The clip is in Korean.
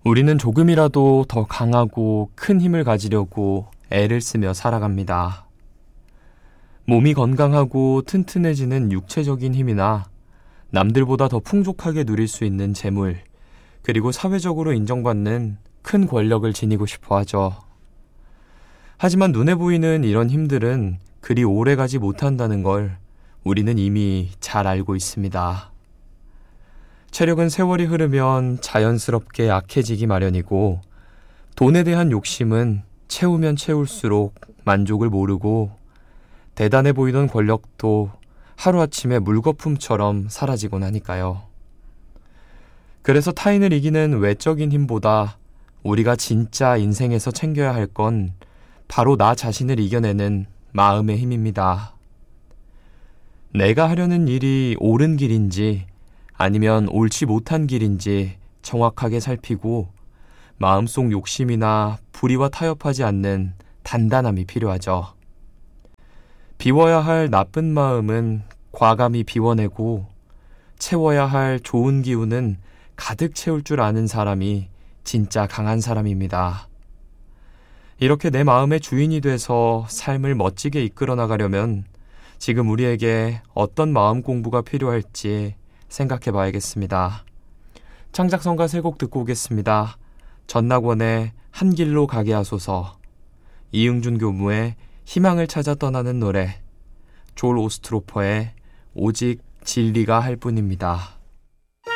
우리는 조금이라도 더 강하고 큰 힘을 가지려고 애를 쓰며 살아갑니다. 몸이 건강하고 튼튼해지는 육체적인 힘이나 남들보다 더 풍족하게 누릴 수 있는 재물, 그리고 사회적으로 인정받는 큰 권력을 지니고 싶어 하죠. 하지만 눈에 보이는 이런 힘들은 그리 오래 가지 못한다는 걸 우리는 이미 잘 알고 있습니다. 체력은 세월이 흐르면 자연스럽게 약해지기 마련이고, 돈에 대한 욕심은 채우면 채울수록 만족을 모르고, 대단해 보이던 권력도 하루아침에 물거품처럼 사라지곤 하니까요. 그래서 타인을 이기는 외적인 힘보다 우리가 진짜 인생에서 챙겨야 할 건 바로 나 자신을 이겨내는 마음의 힘입니다. 내가 하려는 일이 옳은 길인지 아니면 옳지 못한 길인지 정확하게 살피고 마음속 욕심이나 불의와 타협하지 않는 단단함이 필요하죠. 비워야 할 나쁜 마음은 과감히 비워내고 채워야 할 좋은 기운은 가득 채울 줄 아는 사람이 진짜 강한 사람입니다. 이렇게 내 마음의 주인이 돼서 삶을 멋지게 이끌어 나가려면 지금 우리에게 어떤 마음 공부가 필요할지 생각해 봐야겠습니다. 창작성가 세 곡 듣고 오겠습니다. 전낙원의 한 길로 가게 하소서, 이응준 교무의 희망을 찾아 떠나는 노래, 졸 오스트로퍼의 오직 진리가 할 뿐입니다.